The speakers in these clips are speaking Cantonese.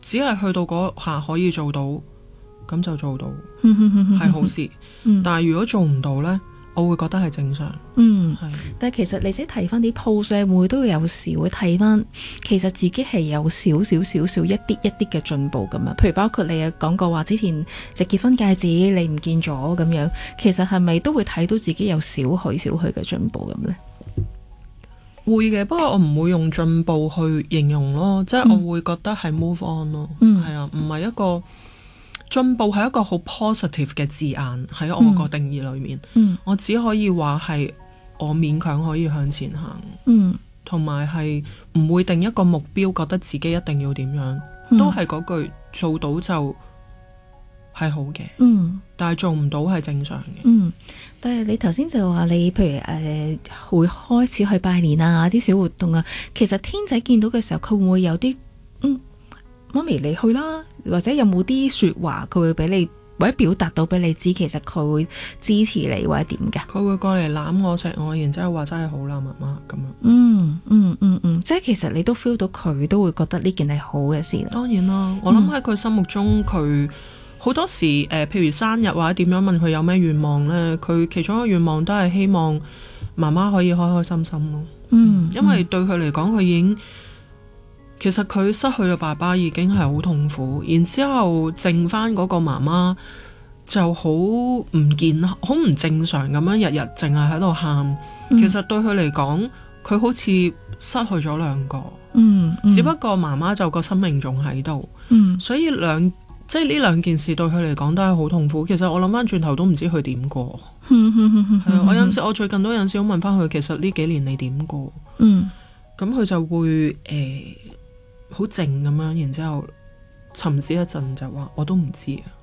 只係去到嗰下可以做到，咁就做到，係好事。但係如果做唔到呢，我會覺得係正常。 但係其實你自己睇翻啲 post 會唔會都有時會睇翻，其實自己係有少少一啲嘅進步咁啊？譬如包括你有講過話之前隻結婚戒指你唔見咗咁樣，其實係咪都會睇到自己有少許嘅進步咁呢？ 會嘅，不過我唔會用進步去形容咯，即係我會覺得係 move on 咯。係啊，唔係一個進步係一個好 positive 嘅字眼喺我個定義裏面。我只可以話係我勉強可以向前行。同埋係唔會定一個目標，覺得自己一定要點樣，都係嗰句做到就係好嘅。但係做唔到係正常嘅。 但係你頭先就話你譬如會開始去拜年啊，啲小活動啊，其實天仔見到嘅時候，佢會唔會有啲媽咪你去啦，或者有冇啲說話佢會俾你，或者表達到俾你知，其實佢會支持你或者點㗎？ 佢會過嚟攬我錫我，然之後話真係好啦，媽媽咁樣。 即係其實你都 feel 到佢都會覺得呢件係好嘅事。 當然啦，我諗喺佢心目中，佢好多時譬如生日或者點樣問佢有咩願望呢，佢其中一個願望都係希望媽媽可以開開心心咯。因為對佢嚟講，佢已經其實佢失去咗爸爸已經係好痛苦，然之後剩翻嗰個媽媽就好唔健康、好唔正常咁樣，日日淨係喺度喊。其實對佢嚟講，佢好似失去咗兩個。只不過媽媽就個生命仲喺度。所以即係呢兩件事對佢嚟講都係好痛苦。其實我諗翻轉頭都唔知佢點過。係啊，我最近都有陣時問翻佢，其實呢幾年你點過？咁佢就會好靜咁樣，然之後沉思一陣就話我都唔知啊。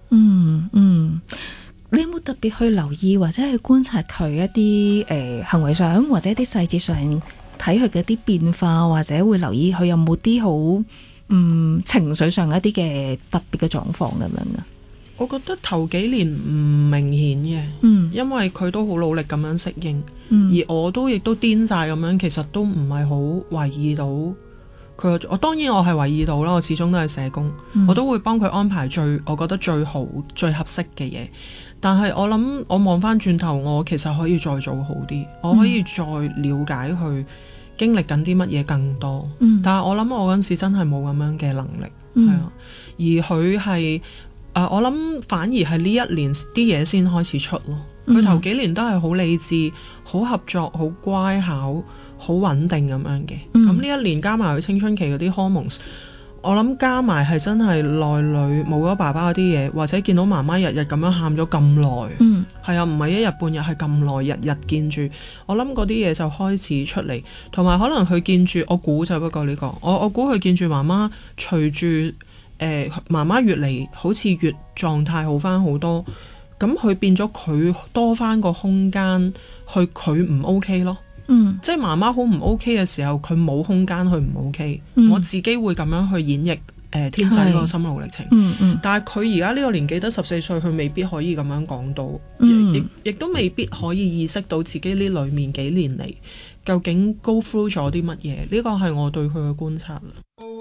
你有冇特別去留意或者去觀察佢一啲行為上或者一啲細節上睇佢嘅一啲變化，或者會留意佢有冇啲好情緒上一啲嘅特別嘅狀況咁樣噶？ 我覺得頭幾年唔明顯嘅，因為佢都好努力咁樣適應，而我都亦都癲晒咁樣，其實都唔係好懷疑到佢。我當然我係懷疑到啦，我始終都係社工，我都會幫佢安排我覺得最好最合適嘅嘢。但係我諗我望翻轉頭，我其實可以再做好啲，我可以再了解佢經歷緊啲乜嘢更多。但係我諗我嗰陣時真係冇咁樣嘅能力，係啊。而佢係我諗反而係呢一年啲嘢先開始出咯。佢頭幾年都係好理智、好合作、好乖巧、好穩定咁樣嘅。咁呢一年加埋佢青春期嗰啲 hormones，我諗加埋係真係內裏冇咗爸爸嗰啲嘢，或者見到媽媽日日咁樣喊咗咁耐，係啊，唔係一日半日係咁耐，日日見住，我諗嗰啲嘢就開始出嚟，同埋可能佢見住我估就不過呢個，我估佢見住媽媽隨住媽媽越嚟好似越狀態好翻好多，咁佢變咗佢多翻個空間去佢唔 OK 咯。即係媽媽好唔 OK 嘅時候，佢冇空間去唔 OK。我自己會咁樣去演繹天仔嗰個心路歷程。但係佢而家呢個年紀得14歲，佢未必可以咁樣講到，亦都未必可以意識到自己呢裏面幾年嚟究竟 go through 咗啲乜嘢。呢個係我對佢嘅觀察啦。